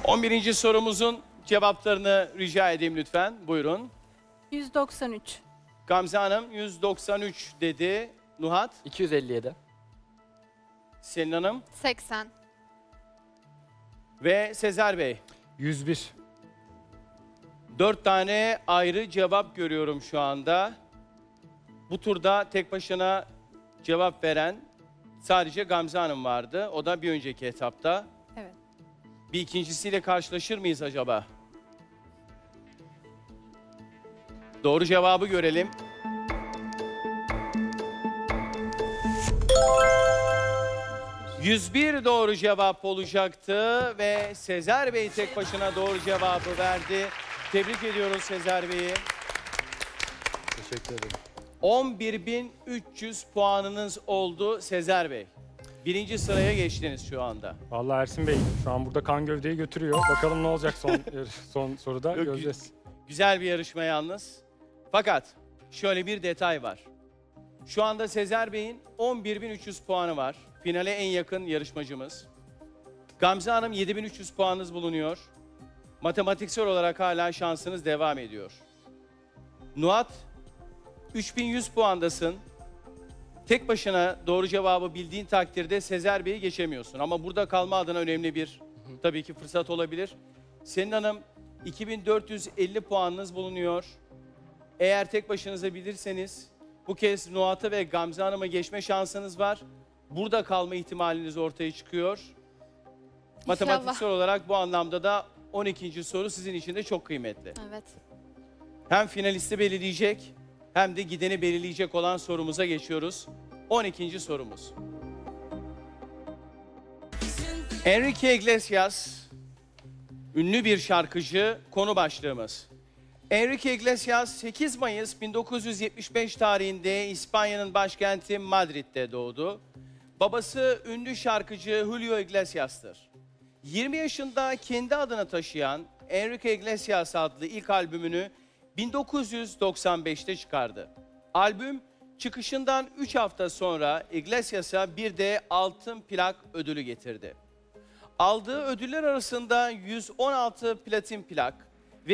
11. sorumuzun cevaplarını rica edeyim lütfen. Buyurun. 193. Gamze Hanım 193 dedi. Nuhat, 257. Selin Hanım 80. ve Sezer Bey. 101. 4 tane ayrı cevap görüyorum şu anda. Bu turda tek başına cevap veren sadece Gamze Hanım vardı. O da bir önceki etapta. Evet. Bir ikincisiyle karşılaşır mıyız acaba? Doğru cevabı görelim. ...101 doğru cevap olacaktı ve Sezer Bey tek başına doğru cevabı verdi. Tebrik ediyoruz Sezer Bey'i. Teşekkür ederim. 11.300 puanınız oldu Sezer Bey. Birinci sıraya geçtiniz şu anda. Vallahi Ersin Bey şu an burada kan gövdeyi götürüyor. Bakalım ne olacak son soruda Yok, göreceğiz. Güzel bir yarışma yalnız. Fakat şöyle bir detay var. Şu anda Sezer Bey'in 11.300 puanı var. Finale en yakın yarışmacımız. Gamze Hanım 7.300 puanınız bulunuyor. Matematiksel olarak hala şansınız devam ediyor. Nuhat 3.100 puandasın. Tek başına doğru cevabı bildiğin takdirde Sezer Bey'i geçemiyorsun. Ama burada kalma adına önemli bir tabii ki fırsat olabilir. Selin Hanım 2.450 puanınız bulunuyor. Eğer tek başınıza bilirseniz bu kez Nuhat'ı ve Gamze Hanım'ı geçme şansınız var. Burada kalma ihtimaliniz ortaya çıkıyor. Matematiksel olarak bu anlamda da 12. soru sizin için de çok kıymetli. Evet. Hem finalisti belirleyecek hem de gideni belirleyecek olan sorumuza geçiyoruz. 12. sorumuz. Enrique Iglesias, ünlü bir şarkıcı, konu başlığımız. Enrique Iglesias 8 Mayıs 1975 tarihinde İspanya'nın başkenti Madrid'de doğdu. Babası ünlü şarkıcı Julio Iglesias'tır. 20 yaşında kendi adını taşıyan Enrique Iglesias adlı ilk albümünü 1995'te çıkardı. Albüm çıkışından 3 hafta sonra Iglesias'a bir de altın plak ödülü getirdi. Aldığı ödüller arasında 116 platin plak,